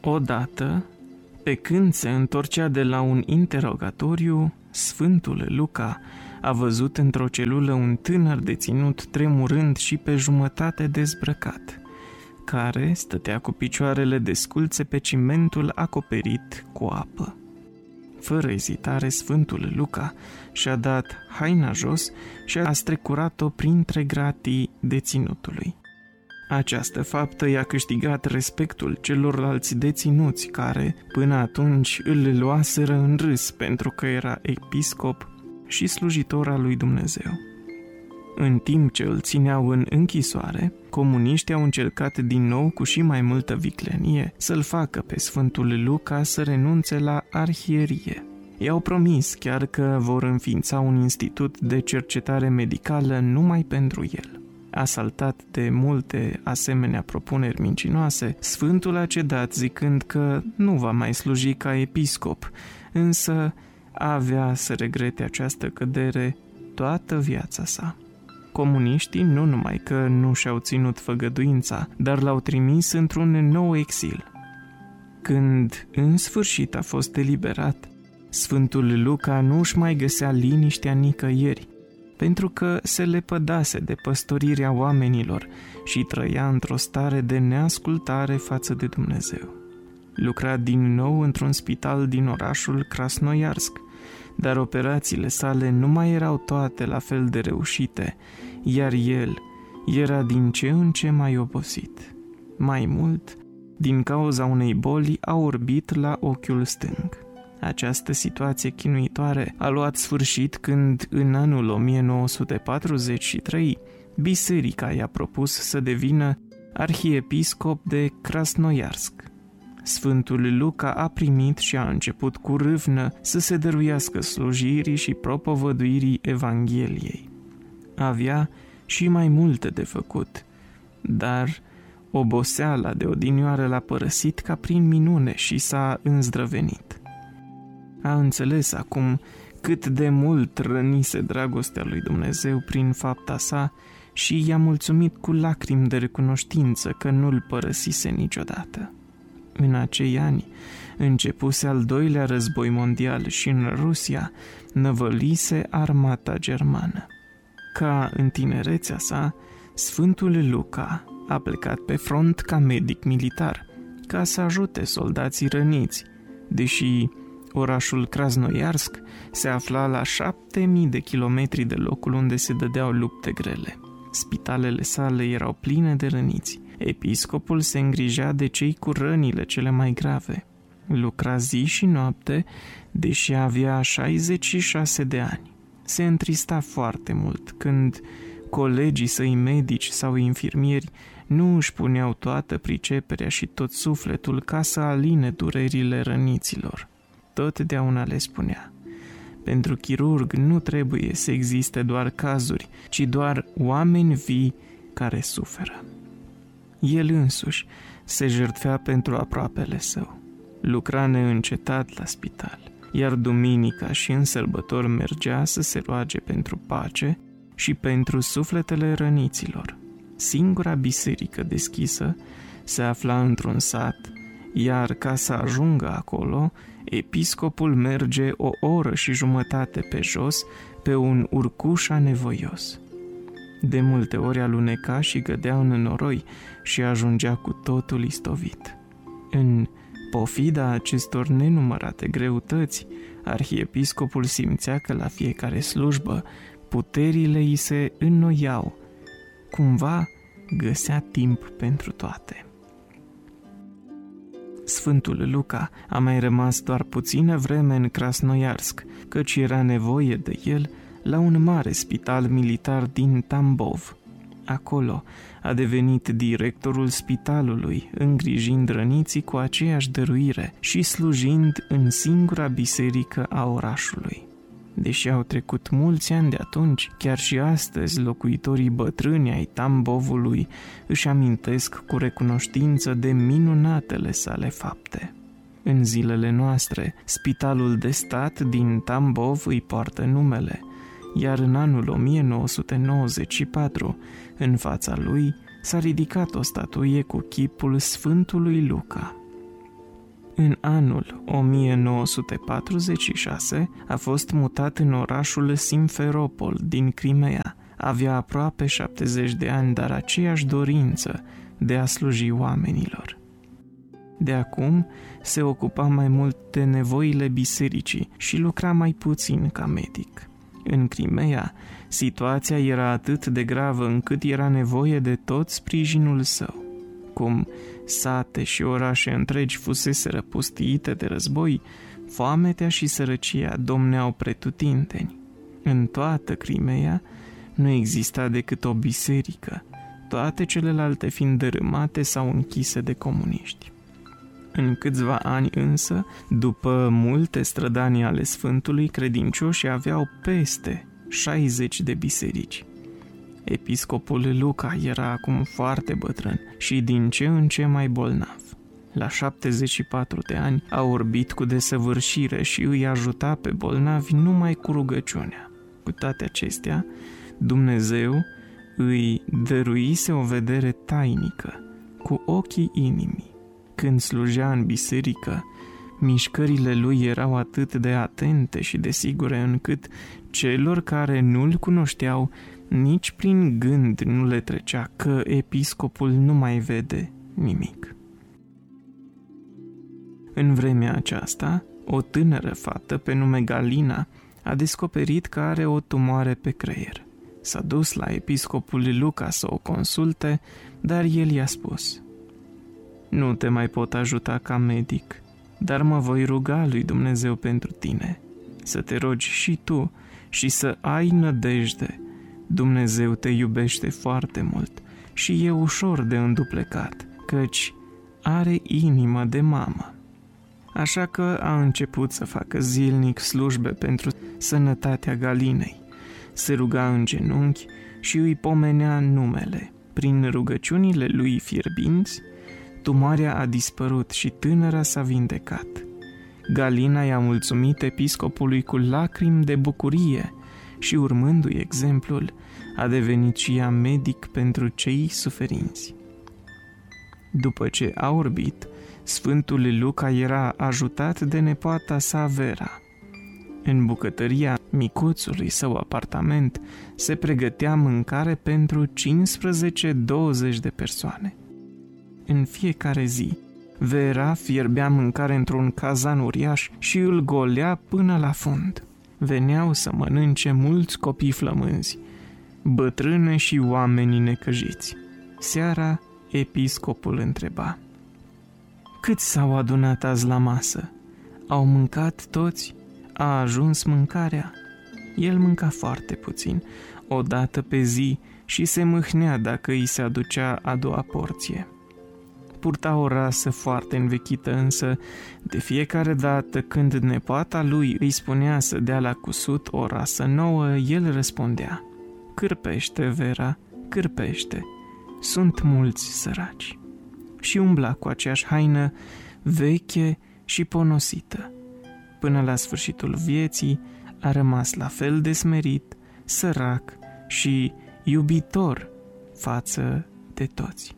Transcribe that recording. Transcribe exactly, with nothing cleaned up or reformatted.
Odată, pe când se întorcea de la un interogatoriu, Sfântul Luca a văzut într-o celulă un tânăr deținut tremurând și pe jumătate dezbrăcat, care stătea cu picioarele desculțe pe cimentul acoperit cu apă. Fără ezitare, Sfântul Luca și-a dat haina jos și a strecurat-o printre gratii deținutului. Această faptă i-a câștigat respectul celorlalți deținuți care, până atunci, îl luaseră în râs pentru că era episcop și slujitor al lui Dumnezeu. În timp ce îl țineau în închisoare, comuniștii au încercat din nou cu și mai multă viclenie să-l facă pe Sfântul Luca să renunțe la arhierie. I-au promis chiar că vor înființa un institut de cercetare medicală numai pentru el. Asaltat de multe asemenea propuneri mincinoase, Sfântul a cedat zicând că nu va mai sluji ca episcop, însă avea să regrete această cădere toată viața sa. Comuniștii nu numai că nu și-au ținut făgăduința, dar l-au trimis într-un nou exil. Când în sfârșit a fost eliberat, Sfântul Luca nu își mai găsea liniștea nicăieri, pentru că se lepădase de păstorirea oamenilor și trăia într-o stare de neascultare față de Dumnezeu. Lucra din nou într-un spital din orașul Krasnoiarsk, dar operațiile sale nu mai erau toate la fel de reușite, iar el era din ce în ce mai obosit. Mai mult, din cauza unei boli, a orbit la ochiul stâng. Această situație chinuitoare a luat sfârșit când, în anul o mie nouă sute patruzeci și trei, biserica i-a propus să devină arhiepiscop de Krasnoiarsk. Sfântul Luca a primit și a început cu râvnă să se dăruiască slujirii și propovăduirii Evangheliei. Avea și mai multe de făcut, dar oboseala de odinioară l-a părăsit ca prin minune și s-a înzdrăvenit. A înțeles acum cât de mult rănise dragostea lui Dumnezeu prin fapta sa și i-a mulțumit cu lacrimi de recunoștință că nu-l părăsise niciodată. În acei ani începuse al doilea război mondial și în Rusia năvălise armata germană. Ca în tinerețea sa, Sfântul Luca a plecat pe front ca medic militar, ca să ajute soldații răniți, deși orașul Krasnoiarsk se afla la șapte mii de kilometri de locul unde se dădeau lupte grele. Spitalele sale erau pline de răniți. Episcopul se îngrijea de cei cu rănile cele mai grave. Lucra zi și noapte, deși avea șaizeci și șase de ani. Se întrista foarte mult când colegii săi medici sau infirmieri nu își puneau toată priceperea și tot sufletul ca să aline durerile răniților. Totdeauna le spunea: pentru chirurg nu trebuie să existe doar cazuri, ci doar oameni vii care suferă. El însuși se jertfea pentru aproapele său. Lucra neîncetat la spital, iar duminica și în sărbători mergea să se roage pentru pace și pentru sufletele răniților. Singura biserică deschisă se afla într-un sat, iar ca să ajungă acolo, episcopul merge o oră și jumătate pe jos pe un urcuș anevoios. De multe ori aluneca și gădea în noroi și ajungea cu totul istovit. În pofida acestor nenumărate greutăți, arhiepiscopul simțea că la fiecare slujbă puterile îi se înnoiau. Cumva găsea timp pentru toate. Sfântul Luca a mai rămas doar puțină vreme în Krasnoiarsk, căci era nevoie de el la un mare spital militar din Tambov. Acolo a devenit directorul spitalului, îngrijind răniții cu aceeași dăruire și slujind în singura biserică a orașului. Deși au trecut mulți ani de atunci, chiar și astăzi locuitorii bătrâni ai Tambovului își amintesc cu recunoștință de minunatele sale fapte. În zilele noastre, spitalul de stat din Tambov îi poartă numele, iar în anul o mie nouă sute nouăzeci și patru, în fața lui s-a ridicat o statuie cu chipul Sfântului Luca. În anul o mie nouă sute patruzeci și șase a fost mutat în orașul Simferopol din Crimea. Avea aproape șaptezeci de ani, dar aceeași dorință de a sluji oamenilor. De acum se ocupa mai mult de nevoile bisericii și lucra mai puțin ca medic. În Crimea, situația era atât de gravă încât era nevoie de tot sprijinul său. Cum sate și orașe întregi fuseseră pustiite de război, foametea și sărăcia domneau pretutindeni. În toată Crimea nu exista decât o biserică, toate celelalte fiind dărâmate sau închise de comuniști. În câțiva ani însă, după multe strădanii ale Sfântului, credincioșii aveau peste șaizeci de biserici. Episcopul Luca era acum foarte bătrân și din ce în ce mai bolnav. La șaptezeci și patru de ani a orbit cu desăvârșire și îi ajuta pe bolnavi numai cu rugăciunea. Cu toate acestea, Dumnezeu îi dăruise o vedere tainică, cu ochii inimii. Când slujea în biserică, mișcările lui erau atât de atente și de sigure încât celor care nu-l cunoșteau nici prin gând nu le trecea că episcopul nu mai vede nimic. În vremea aceasta, o tânără fată pe nume Galina a descoperit că are o tumoare pe creier. S-a dus la episcopul Luca să o consulte, dar el i-a spus: "Nu te mai pot ajuta ca medic, dar mă voi ruga lui Dumnezeu pentru tine, să te rogi și tu și să ai nădejde. Dumnezeu te iubește foarte mult și e ușor de înduplecat, căci are inimă de mamă." Așa că a început să facă zilnic slujbe pentru sănătatea Galinei. Se ruga în genunchi și îi pomenea numele. Prin rugăciunile lui fierbinți, tumoarea a dispărut și tânăra s-a vindecat. Galina i-a mulțumit episcopului cu lacrimi de bucurie și, urmându-i exemplul, a devenit și ea medic pentru cei suferinți. După ce a orbit, Sfântul Luca era ajutat de nepoata sa Vera. În bucătăria micuțului său apartament se pregătea mâncare pentru cincisprezece douăzeci de persoane. În fiecare zi, Vera fierbea mâncare într-un cazan uriaș și îl golea până la fund. Veneau să mănânce mulți copii flămânzi, bătrâne și oamenii necăjiți. Seara, episcopul întreba: "Câți s-au adunat azi la masă? Au mâncat toți? A ajuns mâncarea?" El mânca foarte puțin, o dată pe zi, și se mâhnea dacă îi se aducea a doua porție. Purta o rasă foarte învechită, însă de fiecare dată când nepoata lui îi spunea să dea la cusut o rasă nouă, el răspundea: "Cârpește, Vera, cârpește, sunt mulți săraci." Și umbla cu aceeași haină veche și ponosită. Până la sfârșitul vieții a rămas la fel de smerit, sărac și iubitor față de toți.